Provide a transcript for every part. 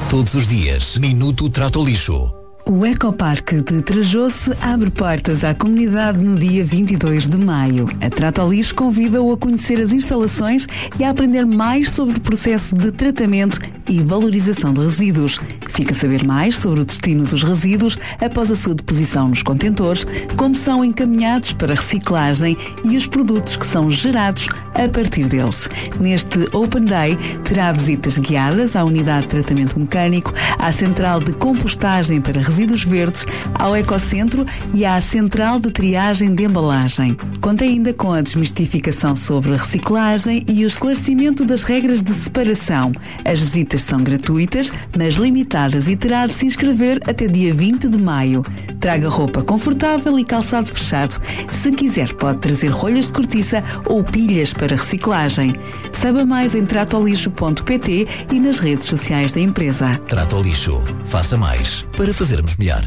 Todos os dias, Minuto Trato Lixo. O Ecoparque de Trajoce abre portas à comunidade no dia 22 de maio. A Trato Lixo convida-o a conhecer as instalações e a aprender mais sobre o processo de tratamento e valorização de resíduos. Fica a saber mais sobre o destino dos resíduos após a sua deposição nos contentores, como são encaminhados para reciclagem e os produtos que são gerados a partir deles. Neste Open Day terá visitas guiadas à unidade de tratamento mecânico, à central de compostagem para resíduos verdes, ao ecocentro e à central de triagem de embalagem. Conta ainda com a desmistificação sobre a reciclagem e o esclarecimento das regras de separação. As visitas são gratuitas, mas limitadas e terá de se inscrever até dia 20 de maio. Traga roupa confortável e calçado fechado. Se quiser, pode trazer rolhas de cortiça ou pilhas para reciclagem. Saiba mais em tratolixo.pt e nas redes sociais da empresa. Trato Lixo. Faça mais para fazermos melhor.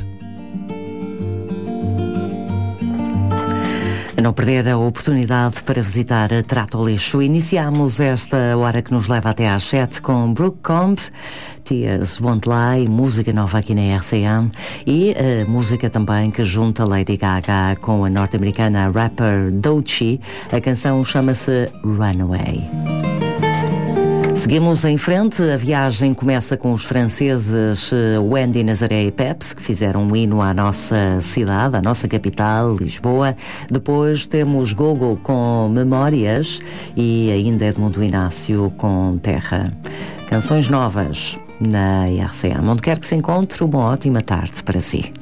Não perder a oportunidade para visitar a Trato Lixo. Iniciamos esta hora que nos leva até às 7 com Brooke Combe, Tears Won't Lie, música nova aqui na RCM, e a música também que junta Lady Gaga com a norte-americana rapper Doechii. A canção chama-se Runaway. Seguimos em frente, a viagem começa com os franceses Wendy, Nazaré e Peps, que fizeram um hino à nossa cidade, à nossa capital, Lisboa. Depois temos Gogo com Memórias e ainda Edmundo Inácio com Terra. Canções novas na RCM. Onde quer que se encontre, uma ótima tarde para si.